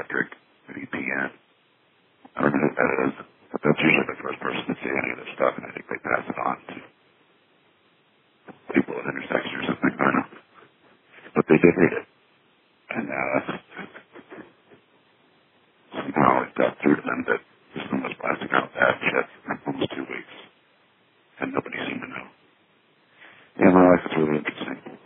Electric, VPN. I mean, that's usually the first person to see any of this stuff, and I think they pass it on to